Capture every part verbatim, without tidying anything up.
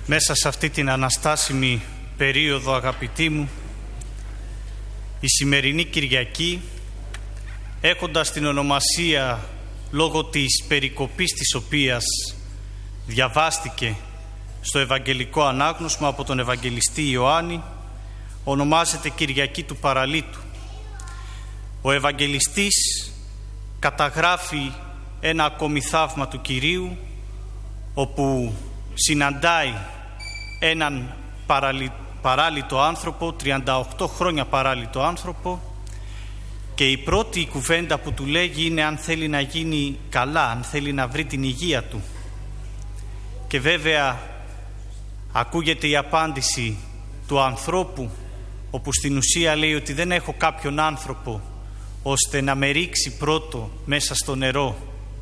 Μέσα σε αυτή την αναστάσιμη περίοδο, αγαπητοί μου, η σημερινή Κυριακή, έχοντας την ονομασία λόγω της περικοπής της οποίας διαβάστηκε στο Ευαγγελικό Ανάγνωσμα από τον Ευαγγελιστή Ιωάννη, ονομάζεται Κυριακή του Παραλίτου. Ο Ευαγγελιστής καταγράφει ένα ακόμη θαύμα του Κυρίου, όπου συναντάει έναν παράλυτο άνθρωπο, τριάντα οκτώ χρόνια παράλυτο άνθρωπο, και η πρώτη κουβέντα που του λέγει είναι αν θέλει να γίνει καλά, αν θέλει να βρει την υγεία του. Και βέβαια ακούγεται η απάντηση του ανθρώπου, όπου στην ουσία λέει ότι δεν έχω κάποιον άνθρωπο ώστε να με ρίξει πρώτο μέσα στο νερό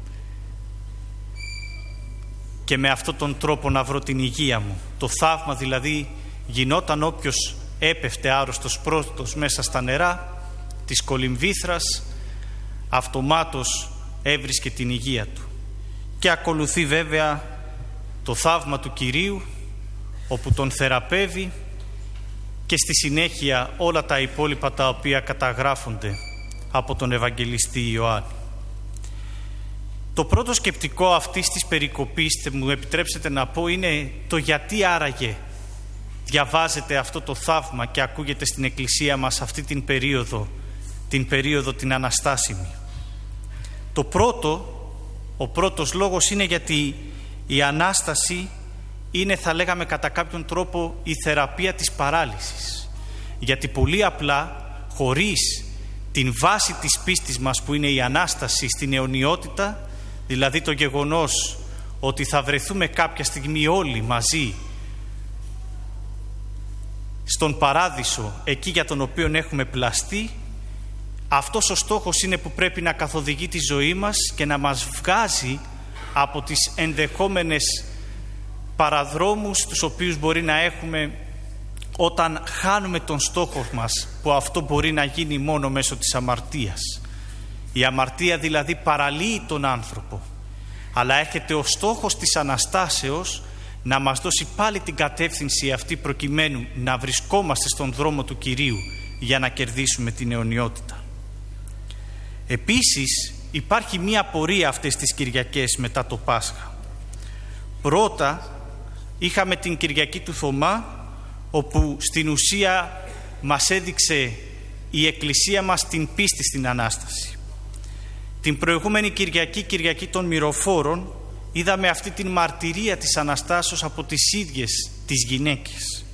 και με αυτόν τον τρόπο να βρω την υγεία μου. Το θαύμα δηλαδή γινόταν όποιος έπεφτε άρρωστος πρώτος μέσα στα νερά της κολυμβήθρας, αυτομάτως έβρισκε την υγεία του. Και ακολουθεί βέβαια το θαύμα του Κυρίου, όπου τον θεραπεύει, και στη συνέχεια όλα τα υπόλοιπα τα οποία καταγράφονται από τον Ευαγγελιστή Ιωάννη. Το πρώτο σκεπτικό αυτής της περικοπής, μου επιτρέψετε να πω, είναι το γιατί άραγε διαβάζεται αυτό το θαύμα και ακούγεται στην Εκκλησία μας αυτή την περίοδο, την περίοδο την αναστάσιμη. Το πρώτο, ο πρώτος λόγος είναι γιατί η Ανάσταση είναι, θα λέγαμε κατά κάποιον τρόπο, η θεραπεία της παράλυσης. Γιατί πολύ απλά, χωρίς την βάση της πίστης μας που είναι η Ανάσταση στην αιωνιότητα, δηλαδή το γεγονός ότι θα βρεθούμε κάποια στιγμή όλοι μαζί στον παράδεισο, εκεί για τον οποίο έχουμε πλαστεί, αυτός ο στόχος είναι που πρέπει να καθοδηγεί τη ζωή μας και να μας βγάζει από τις ενδεχόμενες παραδρόμους τους οποίους μπορεί να έχουμε όταν χάνουμε τον στόχο μας, που αυτό μπορεί να γίνει μόνο μέσω της αμαρτίας. Η αμαρτία δηλαδή παραλύει τον άνθρωπο, αλλά έρχεται ο στόχος της Αναστάσεως να μας δώσει πάλι την κατεύθυνση αυτή, προκειμένου να βρισκόμαστε στον δρόμο του Κυρίου για να κερδίσουμε την αιωνιότητα. Επίσης υπάρχει μία πορεία αυτές τις Κυριακές μετά το Πάσχα. Πρώτα είχαμε την Κυριακή του Θωμά, όπου στην ουσία μας έδειξε η Εκκλησία μας την πίστη στην Ανάσταση. Την προηγούμενη Κυριακή, Κυριακή των Μυροφόρων, είδαμε αυτή την μαρτυρία της Αναστάσεως από τις ίδιες τις γυναίκες.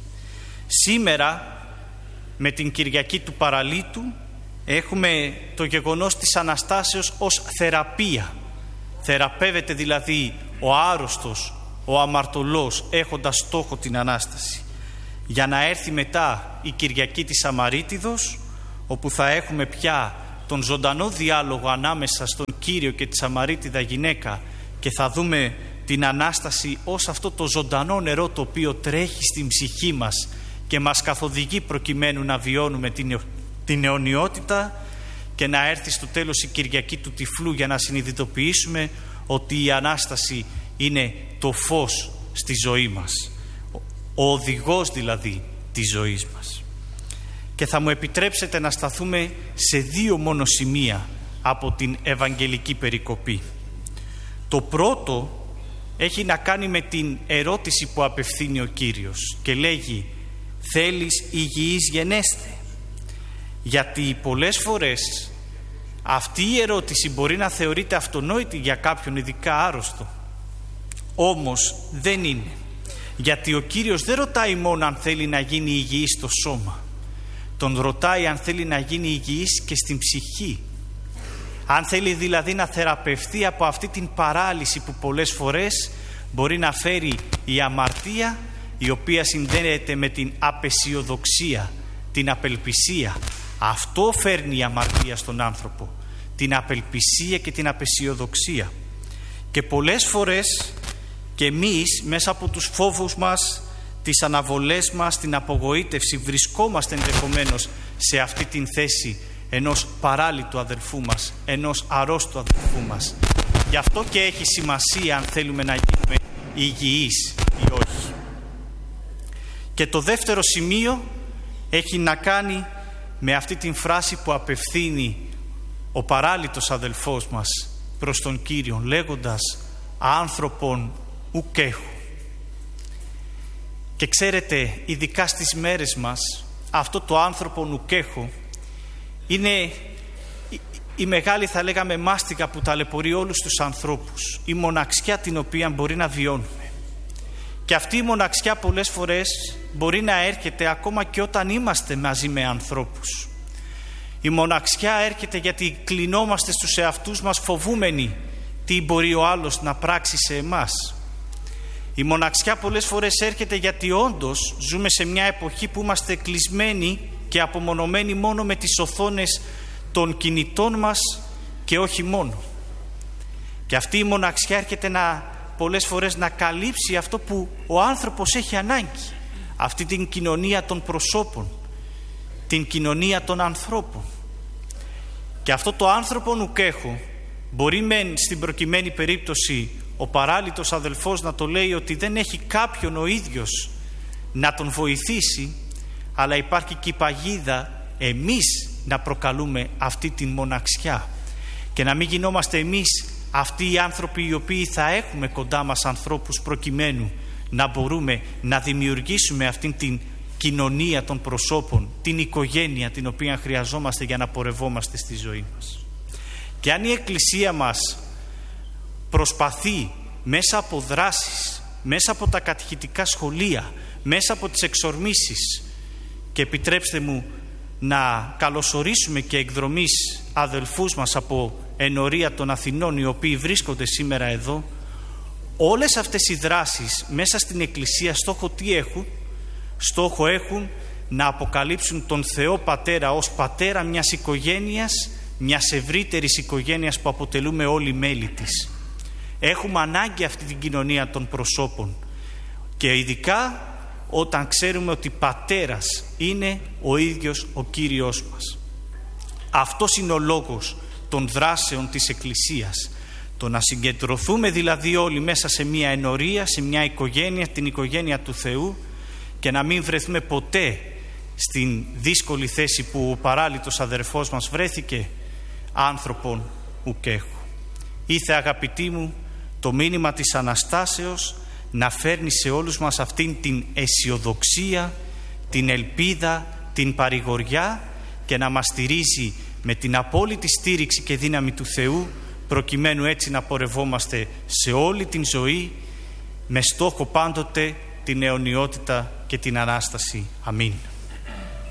Σήμερα, με την Κυριακή του Παραλίτου, έχουμε το γεγονός της Αναστάσεως ως θεραπεία. Θεραπεύεται δηλαδή ο άρρωστος, ο αμαρτωλός, έχοντας στόχο την Ανάσταση. Για να έρθει μετά η Κυριακή της Σαμαρίτιδος, όπου θα έχουμε πια τον ζωντανό διάλογο ανάμεσα στον Κύριο και τη Σαμαρίτιδα γυναίκα, και θα δούμε την Ανάσταση ως αυτό το ζωντανό νερό το οποίο τρέχει στην ψυχή μας και μας καθοδηγεί προκειμένου να βιώνουμε την, την αιωνιότητα, και να έρθει στο τέλος η Κυριακή του Τυφλού για να συνειδητοποιήσουμε ότι η Ανάσταση είναι το φως στη ζωή μας, ο οδηγός δηλαδή της ζωής μας. Και θα μου επιτρέψετε να σταθούμε σε δύο μόνο σημεία από την Ευαγγελική περικοπή. Το πρώτο έχει να κάνει με την ερώτηση που απευθύνει ο Κύριος και λέγει «Θέλεις υγιής γενέσθε?» Γιατί πολλές φορές αυτή η ερώτηση μπορεί να θεωρείται αυτονόητη για κάποιον ειδικά άρρωστο. Όμως δεν είναι. Γιατί ο Κύριος δεν ρωτάει μόνο αν θέλει να γίνει υγιής στο σώμα. Τον ρωτάει αν θέλει να γίνει υγιής και στην ψυχή. Αν θέλει δηλαδή να θεραπευτεί από αυτή την παράλυση που πολλές φορές μπορεί να φέρει η αμαρτία, η οποία συνδέεται με την απεσιοδοξία, την απελπισία. Αυτό φέρνει η αμαρτία στον άνθρωπο, την απελπισία και την απεσιοδοξία. Και πολλές φορές και εμείς μέσα από τους φόβους μας, τις αναβολές μας, την απογοήτευση, βρισκόμαστε ενδεχομένως σε αυτή την θέση ενός παράλυτου αδελφού μας, ενός αρρώστου αδελφού μας. Γι' αυτό και έχει σημασία αν θέλουμε να γίνουμε υγιείς ή όχι. Και το δεύτερο σημείο έχει να κάνει με αυτή την φράση που απευθύνει ο παράλυτος αδελφός μας προς τον Κύριον, λέγοντας «άνθρωπον ουκ έχω». Και ξέρετε, ειδικά στις μέρες μας, αυτό το άνθρωπον ουκ έχω είναι η μεγάλη, θα λέγαμε, μάστιγα που ταλαιπωρεί όλους τους ανθρώπους, η μοναξιά την οποία μπορεί να βιώνουμε. Και αυτή η μοναξιά πολλές φορές μπορεί να έρχεται ακόμα και όταν είμαστε μαζί με ανθρώπους. Η μοναξιά έρχεται γιατί κλεινόμαστε στους εαυτούς μας φοβούμενοι τι μπορεί ο άλλος να πράξει σε εμάς. Η μοναξιά πολλές φορές έρχεται γιατί όντως ζούμε σε μια εποχή που είμαστε κλεισμένοι και απομονωμένοι μόνο με τις οθόνες των κινητών μας και όχι μόνο. Και αυτή η μοναξιά έρχεται να, πολλές φορές να καλύψει αυτό που ο άνθρωπος έχει ανάγκη. Αυτή την κοινωνία των προσώπων, την κοινωνία των ανθρώπων. Και αυτό το άνθρωπο ουκ έχω μπορεί μεν στην προκειμένη περίπτωση ο παράλυτος αδελφός να το λέει ότι δεν έχει κάποιον ο ίδιος να τον βοηθήσει, αλλά υπάρχει και η παγίδα εμείς να προκαλούμε αυτή την μοναξιά και να μην γινόμαστε εμείς αυτοί οι άνθρωποι οι οποίοι θα έχουμε κοντά μας ανθρώπους προκειμένου να μπορούμε να δημιουργήσουμε αυτήν την κοινωνία των προσώπων, την οικογένεια την οποία χρειαζόμαστε για να πορευόμαστε στη ζωή μας. Και αν η Εκκλησία μας προσπαθεί μέσα από δράσεις, μέσα από τα κατηχητικά σχολεία, μέσα από τις εξορμήσεις, και επιτρέψτε μου να καλωσορίσουμε και εκδρομής αδελφούς μας από ενορία των Αθηνών οι οποίοι βρίσκονται σήμερα εδώ, όλες αυτές οι δράσεις μέσα στην Εκκλησία στόχο τι έχουν? Στόχο έχουν να αποκαλύψουν τον Θεό Πατέρα ως πατέρα μιας οικογένειας, μιας ευρύτερης οικογένειας που αποτελούμε όλοι μέλη της. Έχουμε ανάγκη αυτή την κοινωνία των προσώπων και ειδικά όταν ξέρουμε ότι πατέρας είναι ο ίδιος ο Κύριος μας. Αυτός είναι ο λόγος των δράσεων της Εκκλησίας. Το να συγκεντρωθούμε δηλαδή όλοι μέσα σε μια ενορία, σε μια οικογένεια, την οικογένεια του Θεού, και να μην βρεθούμε ποτέ στην δύσκολη θέση που ο παράλυτος αδερφός μας βρέθηκε, άνθρωπον ουκ έχω. Ήθε, αγαπητοί μου, το μήνυμα της Αναστάσεως να φέρνει σε όλους μας αυτήν την αισιοδοξία, την ελπίδα, την παρηγοριά και να μας στηρίζει με την απόλυτη στήριξη και δύναμη του Θεού, προκειμένου έτσι να πορευόμαστε σε όλη την ζωή με στόχο πάντοτε την αιωνιότητα και την Ανάσταση. Αμήν.